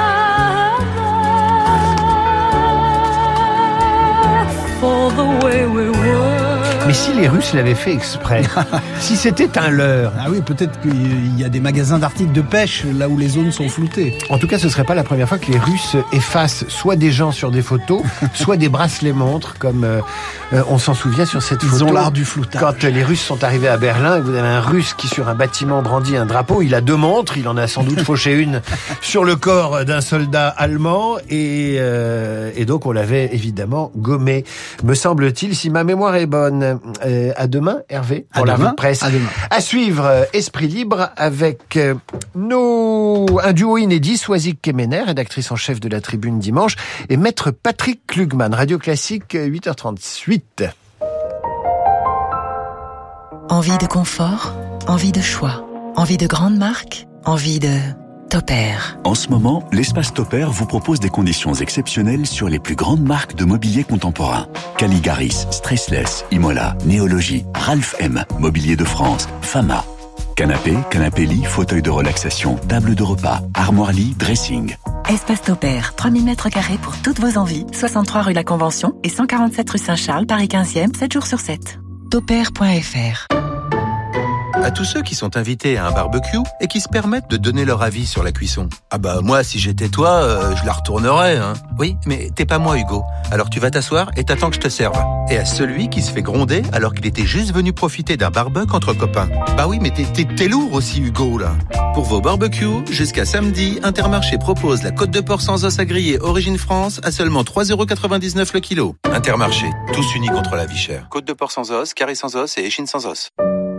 For the way we were. Mais si les Russes l'avaient fait exprès, si c'était un leurre. Ah oui, peut-être qu'il y a des magasins d'articles de pêche là où les zones sont floutées. En tout cas, ce serait pas la première fois que les Russes effacent soit des gens sur des photos, soit des bracelets montres, comme on s'en souvient sur cette photo. Ils ont l'art du floutage. Quand les Russes sont arrivés à Berlin, vous avez un Russe qui sur un bâtiment brandit un drapeau, il a 2 montres, il en a sans doute fauché une sur le corps d'un soldat allemand, et donc on l'avait évidemment gommé, me semble-t-il, si ma mémoire est bonne. À demain, Hervé, pour la revue de presse. À suivre, Esprit Libre avec un duo inédit, Soisic Kemener, rédactrice en chef de la Tribune dimanche, et maître Patrick Klugman, Radio Classique, 8h38. Envie de confort, envie de choix, envie de grandes marques, envie de Topair. En ce moment, l'espace Topair vous propose des conditions exceptionnelles sur les plus grandes marques de mobilier contemporain. Caligaris, Stressless, Imola, Néologie, Ralph M, Mobilier de France, Fama. Canapé, canapé-lit, fauteuil de relaxation, table de repas, armoire-lit, dressing. Espace Topair, 3000 m² pour toutes vos envies. 63 rue La Convention et 147 rue Saint-Charles, Paris 15e, 7 jours sur 7. Topair.fr. À tous ceux qui sont invités à un barbecue et qui se permettent de donner leur avis sur la cuisson. Ah bah moi, si j'étais toi, je la retournerais, hein. Oui, mais t'es pas moi, Hugo. Alors tu vas t'asseoir et t'attends que je te serve. Et à celui qui se fait gronder alors qu'il était juste venu profiter d'un barbecue entre copains. Bah oui, mais t'es lourd aussi, Hugo, là. Pour vos barbecues, jusqu'à samedi, Intermarché propose la côte de porc sans os à griller Origine France à seulement 3,99€ le kilo. Intermarché, tous unis contre la vie chère. Côte de porc sans os, carré sans os et échine sans os.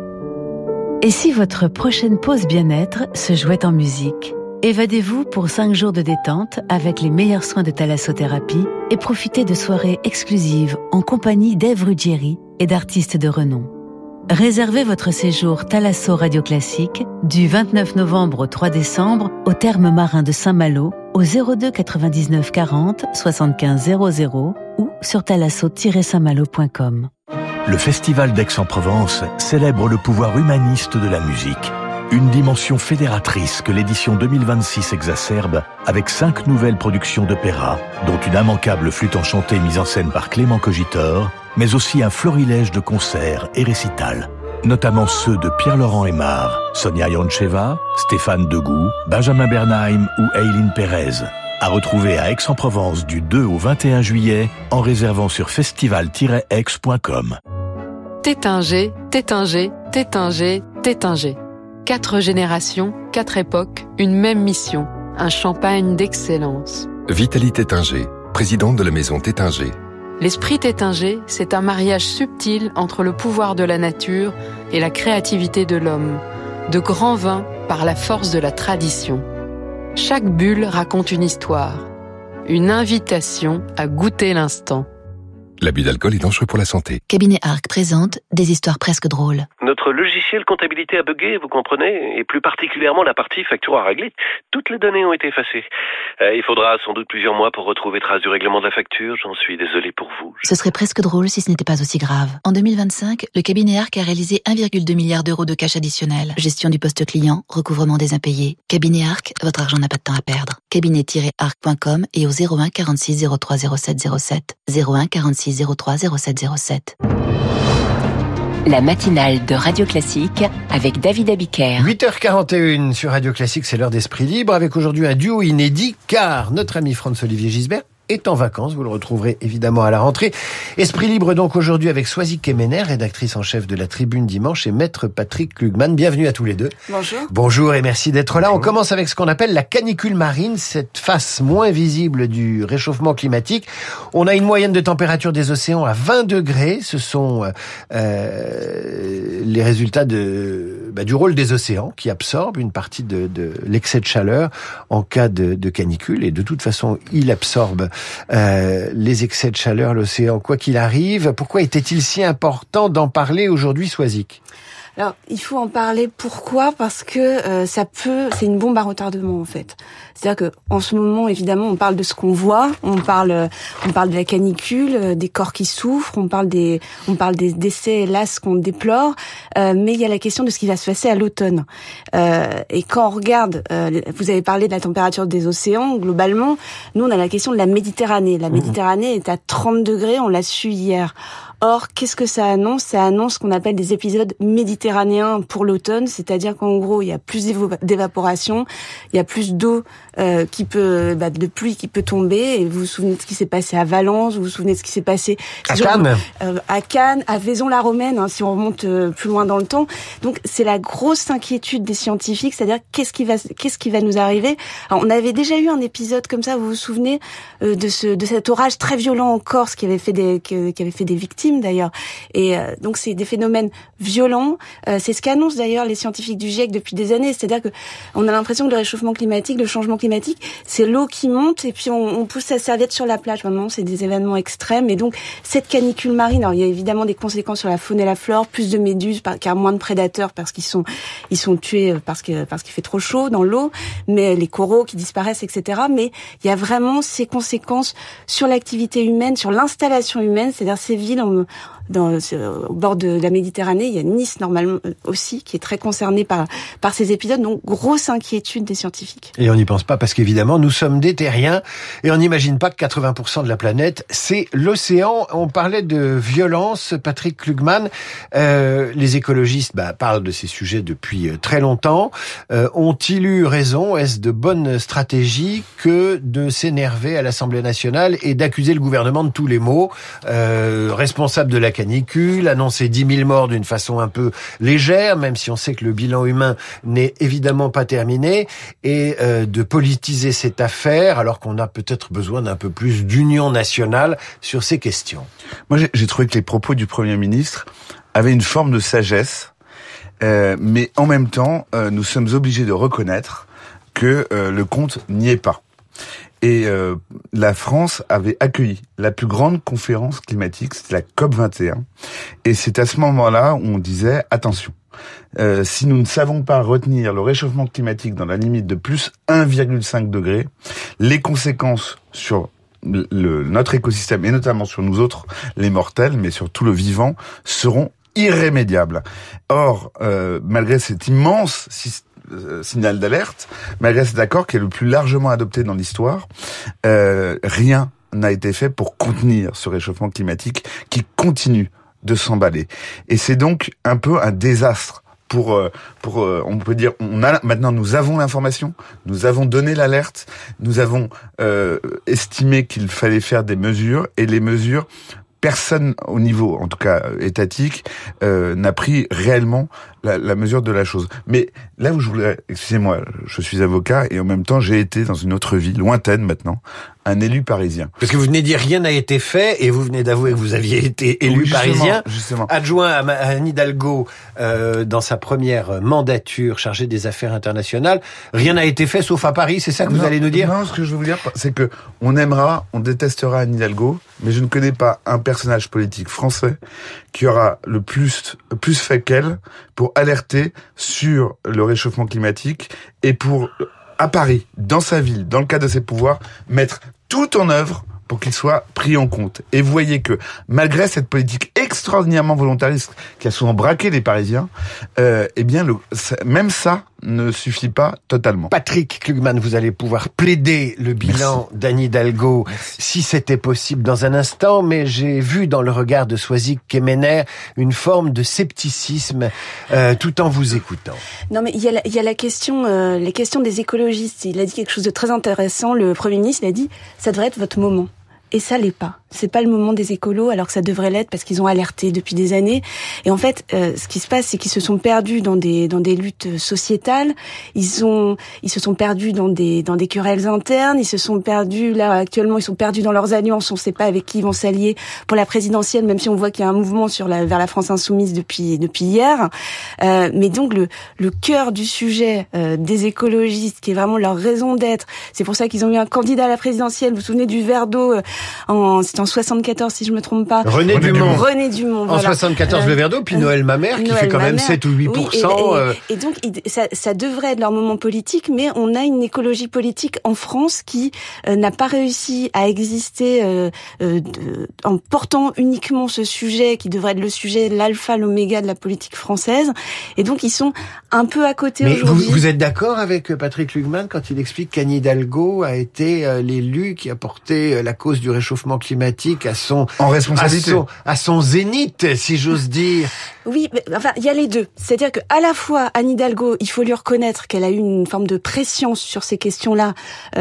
Et si votre prochaine pause bien-être se jouait en musique? Évadez-vous pour 5 jours de détente avec les meilleurs soins de thalassothérapie et profitez de soirées exclusives en compagnie d'Ève Ruggieri et d'artistes de renom. Réservez votre séjour Thalasso Radio Classique du 29 novembre au 3 décembre au terme marin de Saint-Malo au 02 99 40 75 00 ou sur thalasso-saintmalo.com. Le Festival d'Aix-en-Provence célèbre le pouvoir humaniste de la musique. Une dimension fédératrice que l'édition 2026 exacerbe avec 5 nouvelles productions d'opéra, dont une immanquable flûte enchantée mise en scène par Clément Cogitor, mais aussi un florilège de concerts et récitals, notamment ceux de Pierre-Laurent Aimard, Sonia Yoncheva, Stéphane Degout, Benjamin Bernheim ou Eileen Pérez. À retrouver à Aix-en-Provence du 2 au 21 juillet en réservant sur festival-aix.com. Tétinger, Tétinger, Tétinger, Tétinger. 4 générations, 4 époques, une même mission. Un champagne d'excellence. Vitalie Tétinger, présidente de la maison Tétinger. L'esprit Tétinger, c'est un mariage subtil entre le pouvoir de la nature et la créativité de l'homme. De grands vins par la force de la tradition. Chaque bulle raconte une histoire. Une invitation à goûter l'instant. L'abus d'alcool est dangereux pour la santé. Cabinet Arc présente des histoires presque drôles. Notre logiciel comptabilité a bugué, vous comprenez, et plus particulièrement la partie facture à régler. Toutes les données ont été effacées. Il faudra sans doute plusieurs mois pour retrouver trace du règlement de la facture. J'en suis désolé pour vous. Ce serait presque drôle si ce n'était pas aussi grave. En 2025, le cabinet Arc a réalisé 1,2 milliard d'euros de cash additionnel. Gestion du poste client, recouvrement des impayés. Cabinet Arc, votre argent n'a pas de temps à perdre. Cabinet-arc.com et au 01 46 03 07 07. 01 46 03 07 07. La matinale de Radio Classique avec David Abiker. 8h41 sur Radio Classique, c'est l'heure d'Esprit Libre avec aujourd'hui un duo inédit car notre ami Franz-Olivier Gisbert est en vacances. Vous le retrouverez évidemment à la rentrée. Esprit Libre donc aujourd'hui avec Swazik Kemener, rédactrice en chef de la Tribune Dimanche, et Maître Patrick Klugman. Bienvenue à tous les deux. Bonjour. Bonjour et merci d'être là. On commence avec ce qu'on appelle la canicule marine, cette face moins visible du réchauffement climatique. On a une moyenne de température des océans à 20 degrés. Ce sont les résultats du rôle des océans qui absorbent une partie de l'excès de chaleur en cas de canicule. Et de toute façon, il absorbe les excès de chaleur, l'océan, quoi qu'il arrive. Pourquoi était-il si important d'en parler aujourd'hui, Swazik ? Alors, il faut en parler. Pourquoi ? Parce que c'est une bombe à retardement en fait. C'est-à-dire que en ce moment, évidemment, on parle de ce qu'on voit, on parle de la canicule, des corps qui souffrent, on parle des décès, hélas, qu'on déplore, mais il y a la question de ce qui va se passer à l'automne. Et quand on regarde, vous avez parlé de la température des océans, globalement, nous on a la question de la Méditerranée. La Méditerranée est à 30 degrés, on l'a su hier. Or, qu'est-ce que ça annonce ? Ça annonce ce qu'on appelle des épisodes méditerranéens pour l'automne, c'est-à-dire qu'en gros, il y a plus d'évaporation, il y a plus d'eau de pluie qui peut tomber. Et vous vous souvenez de ce qui s'est passé à Valence, vous vous souvenez de ce qui s'est passé à Cannes, à Vaison-la-Romaine, si on remonte plus loin dans le temps. Donc, c'est la grosse inquiétude des scientifiques, c'est-à-dire qu'est-ce qui va nous arriver ? Alors, on avait déjà eu un épisode comme ça, vous vous souvenez de cet orage très violent en Corse qui avait fait des victimes d'ailleurs. Et donc c'est des phénomènes violents. C'est ce qu'annoncent d'ailleurs les scientifiques du GIEC depuis des années. C'est-à-dire que on a l'impression que le réchauffement climatique, le changement climatique, c'est l'eau qui monte et puis on pousse sa serviette sur la plage. Vraiment, c'est des événements extrêmes. Et donc cette canicule marine, alors il y a évidemment des conséquences sur la faune et la flore, plus de méduses car moins de prédateurs parce qu'ils sont tués parce qu'il fait trop chaud dans l'eau, mais les coraux qui disparaissent, etc. Mais il y a vraiment ces conséquences sur l'activité humaine, sur l'installation humaine, c'est-à-dire ces villes au bord de la Méditerranée. Il y a Nice normalement aussi qui est très concernée par ces épisodes. Donc grosse inquiétude des scientifiques. Et on n'y pense pas parce qu'évidemment nous sommes des terriens et on n'imagine pas que 80% de la planète c'est l'océan. On parlait de violence, Patrick Klugman. Les écologistes parlent de ces sujets depuis très longtemps. Ont-ils eu raison ? Est-ce de bonne stratégie que de s'énerver à l'Assemblée nationale et d'accuser le gouvernement de tous les maux ? Responsable de la canicule, annoncer 10 000 morts d'une façon un peu légère, même si on sait que le bilan humain n'est évidemment pas terminé, et de politiser cette affaire, alors qu'on a peut-être besoin d'un peu plus d'union nationale sur ces questions. Moi, j'ai trouvé que les propos du Premier ministre avaient une forme de sagesse, mais en même temps, nous sommes obligés de reconnaître que le compte n'y est pas. Et la France avait accueilli la plus grande conférence climatique, c'était la COP21. Et c'est à ce moment-là où on disait, attention, si nous ne savons pas retenir le réchauffement climatique dans la limite de plus 1,5 degré, les conséquences sur notre écosystème, et notamment sur nous autres, les mortels, mais sur tout le vivant, seront irrémédiables. Or, malgré cet immense signal d'alerte, malgré cet accord qui est le plus largement adopté dans l'histoire, rien n'a été fait pour contenir ce réchauffement climatique qui continue de s'emballer. Et c'est donc un peu un désastre pour on peut dire, maintenant nous avons l'information, nous avons donné l'alerte, nous avons estimé qu'il fallait faire des mesures, et les mesures personne au niveau, en tout cas étatique, n'a pris réellement la mesure de la chose. Mais là où je voulais, excusez-moi, je suis avocat et en même temps j'ai été dans une autre vie, lointaine maintenant, un élu parisien. Parce que vous venez de dire rien n'a été fait et vous venez d'avouer que vous aviez été élu parisien, adjoint à Anne Hidalgo dans sa première mandature chargée des affaires internationales. Rien n'a été fait sauf à Paris, c'est ça que vous allez nous dire? Non, ce que je veux vous dire, c'est que on aimera, on détestera Anne Hidalgo, mais je ne connais pas un personnage politique français qui aura le plus fait qu'elle pour alerter sur le réchauffement climatique et pour, à Paris, dans sa ville, dans le cadre de ses pouvoirs, mettre tout en œuvre pour qu'il soit pris en compte. Et vous voyez que, malgré cette politique extraordinairement volontariste qui a souvent braqué les Parisiens, eh bien, même ça ne suffit pas totalement. Patrick Klugman, vous allez pouvoir plaider le bilan d'Anne Hidalgo si c'était possible dans un instant, mais j'ai vu dans le regard de Soisig Kemener une forme de scepticisme tout en vous écoutant. Non, mais il y a la question, les questions des écologistes. Il a dit quelque chose de très intéressant. Le Premier ministre, il a dit, ça devrait être votre moment. Et ça l'est pas. C'est pas le moment des écolos, alors que ça devrait l'être parce qu'ils ont alerté depuis des années. Et en fait, ce qui se passe, c'est qu'ils se sont perdus dans des luttes sociétales. Ils se sont perdus dans des querelles internes. Ils se sont perdus, là, actuellement, ils sont perdus dans leurs alliances. On sait pas avec qui ils vont s'allier pour la présidentielle, même si on voit qu'il y a un mouvement vers la France insoumise depuis hier. Mais donc, le cœur du sujet, des écologistes, qui est vraiment leur raison d'être. C'est pour ça qu'ils ont eu un candidat à la présidentielle. Vous vous souvenez du verre d'eau, c'était en 74 si je me trompe pas. René Dumont. En voilà. 74 le verre d'eau, puis Noël Mamère qui fait quand même 7 ou 8%. Et donc ça devrait être leur moment politique, mais on a une écologie politique en France qui n'a pas réussi à exister en portant uniquement ce sujet qui devrait être le sujet, l'alpha, l'oméga de la politique française. Et donc ils sont un peu à côté aujourd'hui. Mais vous êtes d'accord avec Patrick Klugman quand il explique qu'Anne Hidalgo a été l'élu qui a porté la cause du réchauffement climatique à son zénith, si j'ose dire. Oui, mais, enfin, il y a les deux. C'est-à-dire que à la fois Anne Hidalgo, il faut lui reconnaître qu'elle a eu une forme de prescience sur ces questions-là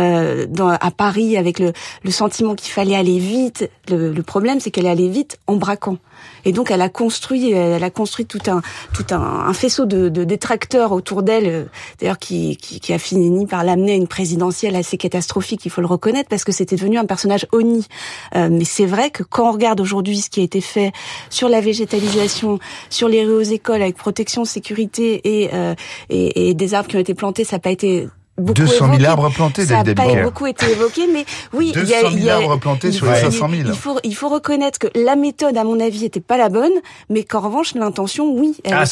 à Paris, avec le sentiment qu'il fallait aller vite. Le problème, c'est qu'elle est allée vite en braquant. Et donc elle a construit tout un faisceau de détracteurs autour d'elle, d'ailleurs qui a fini par l'amener à une présidentielle assez catastrophique, il faut le reconnaître, parce que c'était devenu un personnage honni. Mais c'est vrai que quand on regarde aujourd'hui ce qui a été fait sur la végétalisation, sur les rues aux écoles avec protection, sécurité et des arbres qui ont été plantés, ça n'a pas été 200 000 arbres plantés, ça n'a pas beaucoup été évoqué, mais oui, 200 000 arbres plantés sur les 500 000. Il faut reconnaître que la méthode, à mon avis, était pas la bonne, mais qu'en revanche, l'intention, oui.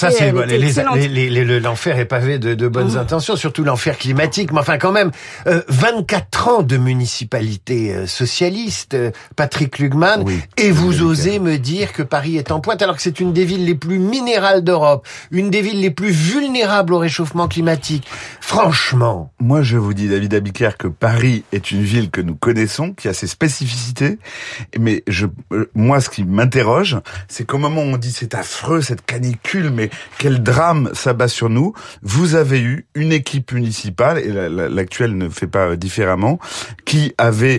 L'enfer est pavé de bonnes intentions, surtout l'enfer climatique. Mais enfin, quand même, 24 ans de municipalité socialiste, Patrick Klugman, et vous osez me dire que Paris est en pointe, alors que c'est une des villes les plus minérales d'Europe, une des villes les plus vulnérables au réchauffement climatique. Franchement. Moi, je vous dis, David Abiker, que Paris est une ville que nous connaissons, qui a ses spécificités. Mais moi, ce qui m'interroge, c'est qu'au moment où on dit c'est affreux, cette canicule, mais quel drame s'abat sur nous, vous avez eu une équipe municipale, et l'actuelle ne fait pas différemment, qui avait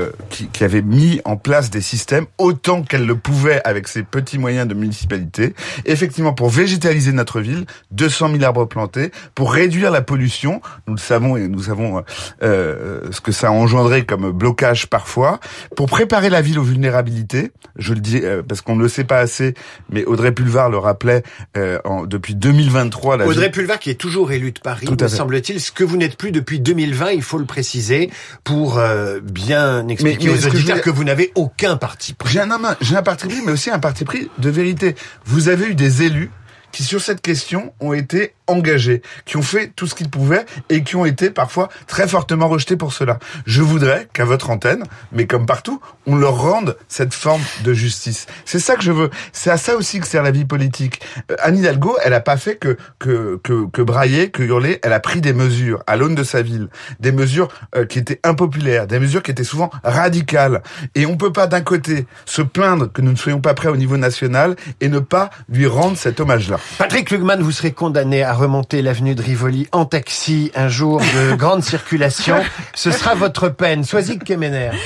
mis en place des systèmes autant qu'elle le pouvait avec ses petits moyens de municipalité, effectivement pour végétaliser notre ville, 200 000 arbres plantés, pour réduire la pollution. Nous savons ce que ça a engendré comme blocage parfois, pour préparer la ville aux vulnérabilités. Je le dis parce qu'on ne le sait pas assez, mais Audrey Pulvar le rappelait depuis 2023. Audrey Pulvar qui est toujours élue de Paris, me semble-t-il, ce que vous n'êtes plus depuis 2020, il faut le préciser, pour bien expliquer aux auditeurs que vous n'avez aucun parti pris. J'ai un parti pris, mais aussi un parti pris de vérité. Vous avez eu des élus qui, sur cette question, ont été engagés, qui ont fait tout ce qu'ils pouvaient et qui ont été parfois très fortement rejetés pour cela. Je voudrais qu'à votre antenne, mais comme partout, on leur rende cette forme de justice. C'est ça que je veux. C'est à ça aussi que sert la vie politique. Anne Hidalgo, elle a pas fait que brailler, que hurler. Elle a pris des mesures à l'aune de sa ville, des mesures qui étaient impopulaires, des mesures qui étaient souvent radicales. Et on peut pas d'un côté se plaindre que nous ne soyons pas prêts au niveau national et ne pas lui rendre cet hommage-là. Patrick Klugman, vous serez condamné à remonter l'avenue de Rivoli en taxi un jour de grande circulation. Ce sera votre peine. Soisig Kemener.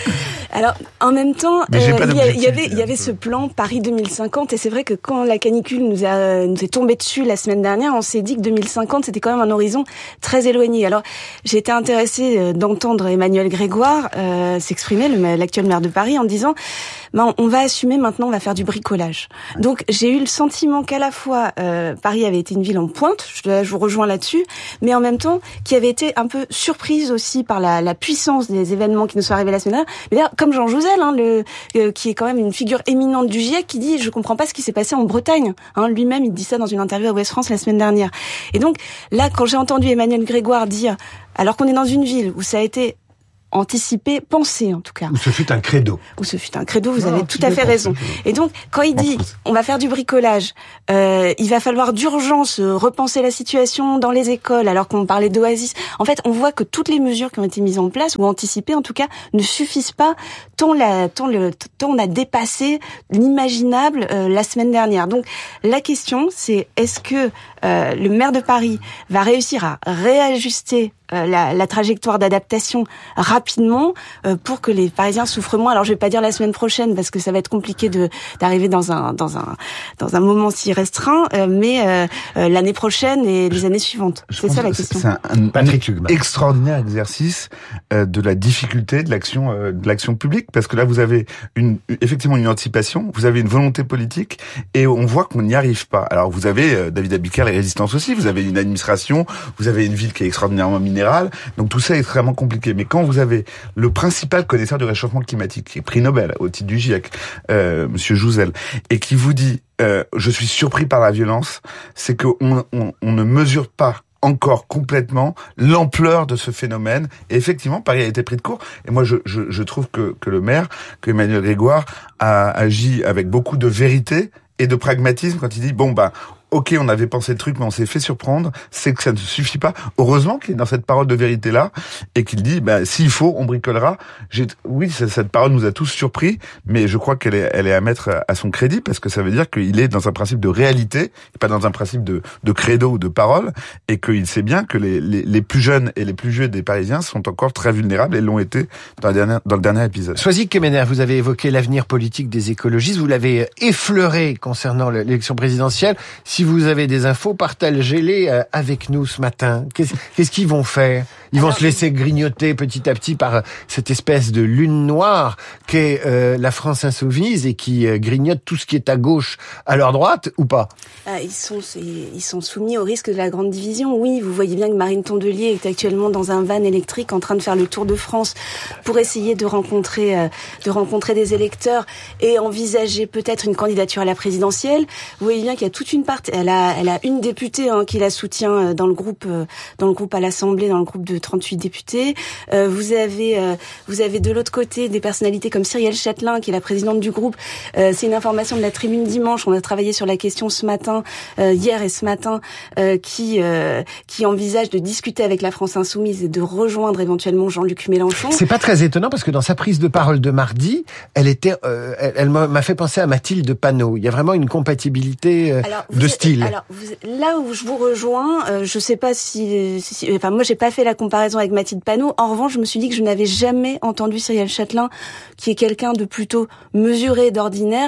Alors, en même temps, il y avait ce plan Paris 2050, et c'est vrai que quand la canicule nous est tombée dessus la semaine dernière, on s'est dit que 2050, c'était quand même un horizon très éloigné. Alors, j'ai été intéressée d'entendre Emmanuel Grégoire s'exprimer, l'actuel maire de Paris, en disant on va assumer maintenant, on va faire du bricolage. Donc, j'ai eu le sentiment qu'à la fois Paris avait été une ville en pointe, je vous rejoins là-dessus, mais en même temps, qui avait été un peu surprise aussi par la puissance des événements qui nous sont arrivés la semaine dernière. Mais d'ailleurs, comme Jean Jouzel, qui est quand même une figure éminente du GIEC, qui dit « Je comprends pas ce qui s'est passé en Bretagne ». Lui-même, il dit ça dans une interview à Ouest France la semaine dernière. Et donc, là, quand j'ai entendu Emmanuel Grégoire dire, alors qu'on est dans une ville où ça a été anticipé, pensé en tout cas. Où ce fut un credo. Vous avez tout à fait raison. Et donc, quand il dit on va faire du bricolage, il va falloir d'urgence repenser la situation dans les écoles, alors qu'on parlait d'Oasis. En fait, on voit que toutes les mesures qui ont été mises en place, ou anticipées en tout cas, ne suffisent pas, tant on a dépassé l'imaginable la semaine dernière. Donc, la question, c'est est-ce que le maire de Paris va réussir à réajuster la trajectoire d'adaptation rapidement pour que les Parisiens souffrent moins. Alors je vais pas dire la semaine prochaine parce que ça va être compliqué d'arriver dans un moment si restreint, mais l'année prochaine et les années suivantes. C'est ça la question. C'est un extraordinaire exercice de la difficulté de l'action publique, parce que là vous avez effectivement une anticipation, vous avez une volonté politique et on voit qu'on n'y arrive pas. Alors vous avez David Abiker, les résistances aussi, vous avez une administration, vous avez une ville qui est extraordinairement minérale. Donc tout ça est extrêmement compliqué. Mais quand vous avez le principal connaisseur du réchauffement climatique, qui est prix Nobel au titre du GIEC, Monsieur Jouzel, et qui vous dit je suis surpris par la violence, c'est qu'on ne mesure pas encore complètement l'ampleur de ce phénomène. Et effectivement, Paris a été pris de court. Et moi, je trouve que le maire, que Emmanuel Grégoire, a agi avec beaucoup de vérité et de pragmatisme quand il dit ok, on avait pensé le truc, mais on s'est fait surprendre, c'est que ça ne suffit pas. Heureusement qu'il est dans cette parole de vérité-là, et qu'il dit, s'il faut, on bricolera. Oui, cette parole nous a tous surpris, mais je crois qu'elle est à mettre à son crédit, parce que ça veut dire qu'il est dans un principe de réalité, et pas dans un principe de credo ou de parole, et qu'il sait bien que les plus jeunes et les plus vieux des Parisiens sont encore très vulnérables, et l'ont été dans le dernier épisode. Soisy Kemener, vous avez évoqué l'avenir politique des écologistes, vous l'avez effleuré concernant l'élection présidentielle. Si vous avez des infos, partagez-les avec nous ce matin. Qu'est-ce qu'ils vont faire? Ils vont se laisser grignoter petit à petit par cette espèce de lune noire qu'est la France insoumise et qui grignote tout ce qui est à gauche à leur droite, ou pas? Ils sont soumis au risque de la grande division. Oui, vous voyez bien que Marine Tondelier est actuellement dans un van électrique en train de faire le tour de France pour essayer de rencontrer des électeurs et envisager peut-être une candidature à la présidentielle. Vous voyez bien qu'il y a toute une partie. Elle a une députée qui la soutient dans le groupe à l'Assemblée, dans le groupe de 38 députés. Vous avez de l'autre côté des personnalités comme Cyrielle Châtelain, qui est la présidente du groupe. C'est une information de la Tribune dimanche. On a travaillé sur la question ce matin, hier et ce matin, qui envisage de discuter avec la France insoumise et de rejoindre éventuellement Jean-Luc Mélenchon. C'est pas très étonnant parce que dans sa prise de parole de mardi, elle m'a fait penser à Mathilde Panot. Il y a vraiment une compatibilité de style. Alors, là où je vous rejoins, je sais pas moi j'ai pas fait la comparaison avec Mathilde Panot. En revanche, je me suis dit que je n'avais jamais entendu Cyrielle Châtelain, qui est quelqu'un de plutôt mesuré, d'ordinaire,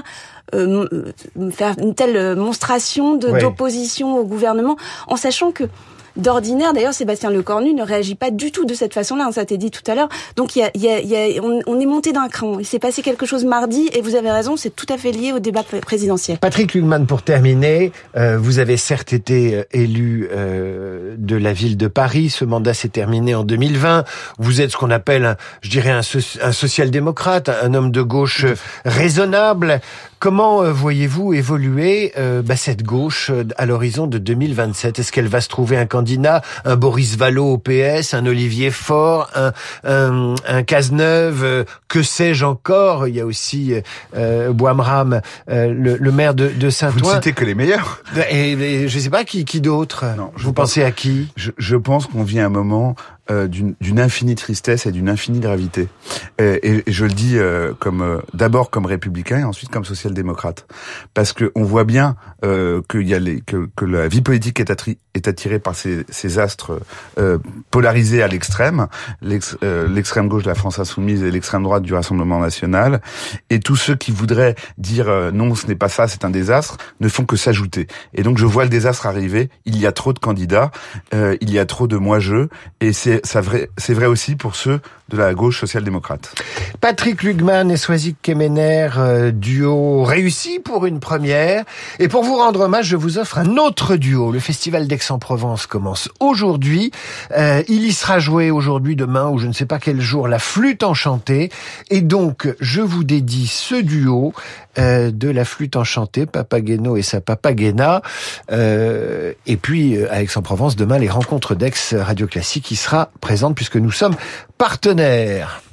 faire une telle monstration d'opposition au gouvernement, en sachant que d'ordinaire, d'ailleurs, Sébastien Lecornu ne réagit pas du tout de cette façon-là, ça a été dit tout à l'heure. Donc, on est monté d'un cran. Il s'est passé quelque chose mardi, et vous avez raison, c'est tout à fait lié au débat présidentiel. Patrick Lugman, pour terminer, vous avez certes été élu de la ville de Paris. Ce mandat s'est terminé en 2020. Vous êtes ce qu'on appelle, un social-démocrate, un homme de gauche raisonnable. Comment voyez-vous évoluer cette gauche à l'horizon de 2027? Est-ce qu'elle va se trouver un candidat, un Boris Vallaud au PS, un Olivier Faure, un Cazeneuve, que sais-je encore? Il y a aussi Bouamram, le maire de Saint-Ouen. Vous ne citez que les meilleurs. Et je sais pas qui d'autre. Non, vous pensez à qui? Je pense qu'on vit un moment d'une infinie tristesse et d'une infinie gravité. Et je le dis d'abord comme républicain et ensuite comme social-démocrate, parce que on voit bien que la vie politique est attirée par ces astres polarisés à l'extrême, l'extrême gauche de la France insoumise et l'extrême droite du Rassemblement national, et tous ceux qui voudraient dire non, ce n'est pas ça, c'est un désastre, ne font que s'ajouter. Et donc je vois le désastre arriver. Il y a trop de candidats, il y a trop de moi-je, et c'est vrai aussi pour ceux de la gauche social-démocrate. Patrick Lugman et Soisig Kemener, duo réussi pour une première. Et pour vous rendre hommage, je vous offre un autre duo. Le Festival d'Aix-en-Provence commence aujourd'hui. Il y sera joué aujourd'hui, demain, ou je ne sais pas quel jour, la flûte enchantée. Et donc, je vous dédie ce duo de la flûte enchantée, Papageno et sa Papagena. Et puis, à Aix-en-Provence, demain, les rencontres d'Aix Radio Classique qui sera présente puisque nous sommes partenaires.